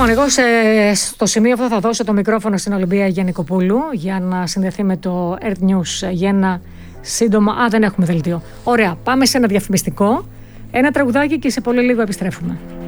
Λοιπόν, εγώ στο σημείο αυτό θα δώσω το μικρόφωνο στην Ολυμπία Γιαννικοπούλου για να συνδεθεί με το Earth News για ένα σύντομο. Δεν έχουμε δελτίο. Ωραία, πάμε σε ένα διαφημιστικό, ένα τραγουδάκι και σε πολύ λίγο επιστρέφουμε.